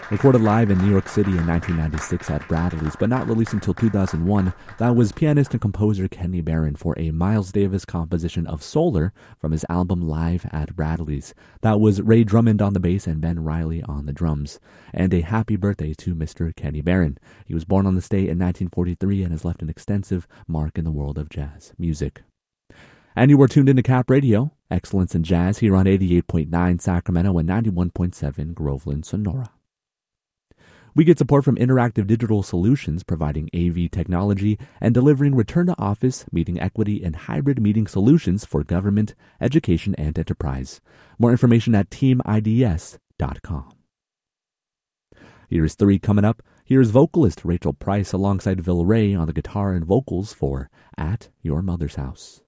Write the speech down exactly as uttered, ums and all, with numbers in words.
Recorded live in New York City in nineteen ninety-six at Bradley's, but not released until two thousand one, that was pianist and composer Kenny Barron for a Miles Davis composition of Solar from his album Live at Bradley's. That was Ray Drummond on the bass and Ben Riley on the drums. And a happy birthday to Mister Kenny Barron. He was born on this day in nineteen forty-three and has left an extensive mark in the world of jazz music. And you were tuned into Cap Radio, excellence in jazz, here on eighty-eight point nine Sacramento and ninety-one point seven Groveland, Sonora. We get support from Interactive Digital Solutions, providing A V technology and delivering return-to-office, meeting equity, and hybrid meeting solutions for government, education, and enterprise. More information at team I D S dot com. Here's three coming up. Here's vocalist Rachel Price alongside Vil Ray on the guitar and vocals for At Your Mother's House.